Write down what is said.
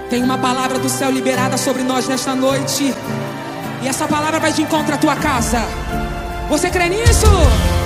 Tem uma palavra do céu liberada sobre nós nesta noite. E essa palavra vai de encontro à tua casa. Você crê nisso?